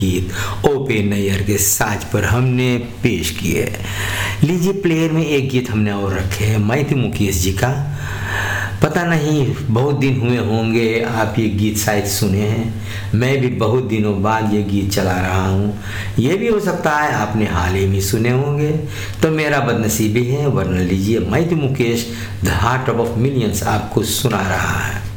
गीत ओ.पी. नैयर के साज पर हमने पेश किए। लीजिए प्लेयर में एक गीत हमने और रखे हैं मैथ्यू मुकेश जी का। पता नहीं बहुत दिन हुए होंगे आप ये गीत शायद सुने हैं, मैं भी बहुत दिनों बाद ये गीत चला रहा हूँ। ये भी हो सकता है आपने हाल ही में सुने होंगे, तो मेरा बदनसीबी है। वरना लीजिए Matthew Mukesh the heart of millions आपको सुना रहा है।